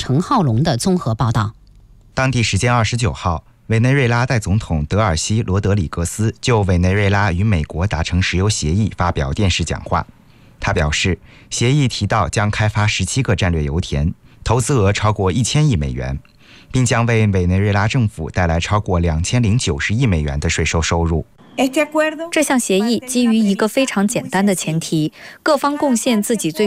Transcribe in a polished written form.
陈浩龙的综合报道。 当地时间29号，委内瑞拉代总统德尔西罗德里格斯就委内瑞拉与美国达成石油协议发表电视讲话。他表示，协议提到将开发17个战略油田，投资额超过1000亿美元，并将为委内瑞拉政府带来超过2090亿美元的税收收入。 这项协议基于一个非常简单的前提，各方贡献自己最